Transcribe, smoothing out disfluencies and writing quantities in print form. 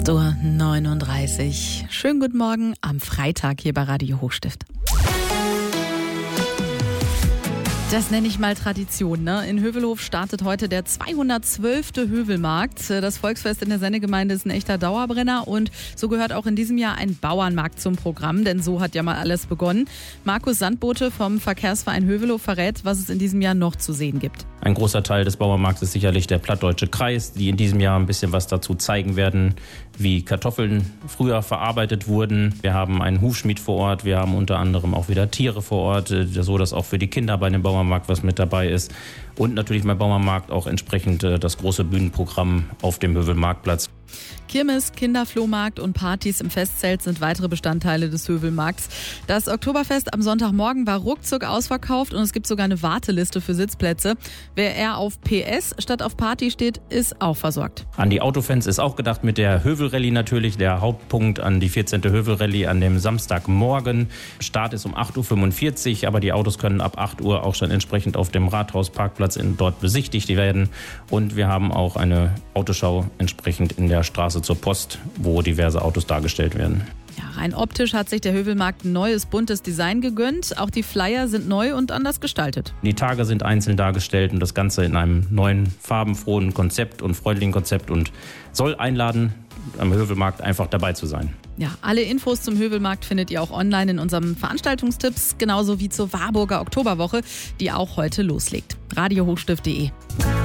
8:39 Uhr. Schönen guten Morgen am Freitag hier bei Radio Hochstift. Das nenne ich mal Tradition, ne? In Hövelhof startet heute der 212. Hövelmarkt. Das Volksfest in der Sennegemeinde ist ein echter Dauerbrenner und so gehört auch in diesem Jahr ein Bauernmarkt zum Programm, denn so hat ja mal alles begonnen. Markus Sandbote vom Verkehrsverein Hövelhof verrät, was es in diesem Jahr noch zu sehen gibt. Ein großer Teil des Bauernmarkts ist sicherlich der Plattdeutsche Kreis, die in diesem Jahr ein bisschen was dazu zeigen werden, wie Kartoffeln früher verarbeitet wurden. Wir haben einen Hufschmied vor Ort, wir haben unter anderem auch wieder Tiere vor Ort, so dass auch für die Kinder bei dem Bauernmarkt was mit dabei ist. Und natürlich beim Bauernmarkt auch entsprechend das große Bühnenprogramm auf dem Hövelmarktplatz. Kirmes, Kinderflohmarkt und Partys im Festzelt sind weitere Bestandteile des Hövelmarkts. Das Oktoberfest am Sonntagmorgen war ruckzuck ausverkauft und es gibt sogar eine Warteliste für Sitzplätze. Wer eher auf PS statt auf Party steht, ist auch versorgt. An die Autofans ist auch gedacht mit der Hövelrallye natürlich, der Hauptpunkt an die 14. Hövelrallye an dem Samstagmorgen. Start ist um 8:45 Uhr, aber die Autos können ab 8 Uhr auch schon entsprechend auf dem Rathausparkplatz dort besichtigt werden. Und wir haben auch eine Autoschau entsprechend in der Straße zur Post, wo diverse Autos dargestellt werden. Ja, rein optisch hat sich der Hövelmarkt ein neues, buntes Design gegönnt. Auch die Flyer sind neu und anders gestaltet. Die Tage sind einzeln dargestellt und das Ganze in einem neuen, farbenfrohen Konzept und freundlichen Konzept und soll einladen, am Hövelmarkt einfach dabei zu sein. Ja, alle Infos zum Hövelmarkt findet ihr auch online in unserem Veranstaltungstipps, genauso wie zur Warburger Oktoberwoche, die auch heute loslegt. radiohochstift.de